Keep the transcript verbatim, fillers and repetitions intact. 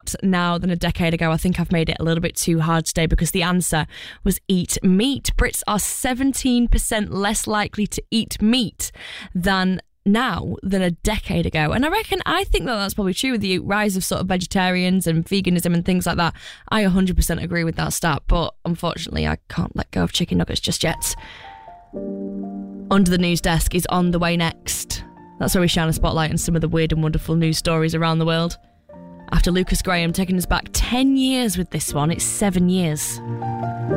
stat now than a decade ago. I think I've made it a little bit too hard today because the answer was eat meat. Brits are seventeen percent less likely to eat meat than now than a decade ago. And I reckon, I think that that's probably true with the rise of sort of vegetarians and veganism and things like that. I one hundred percent agree with that stat, but unfortunately I can't let go of chicken nuggets just yet. Under the News Desk is on the way next. That's where we shine a spotlight on some of the weird and wonderful news stories around the world. After Lucas Graham taking us back ten years with this one, it's seven years.